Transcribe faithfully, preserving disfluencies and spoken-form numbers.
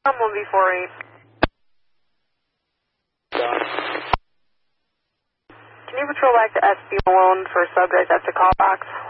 one B four eight. Can you patrol back to S B one for subject at the call box?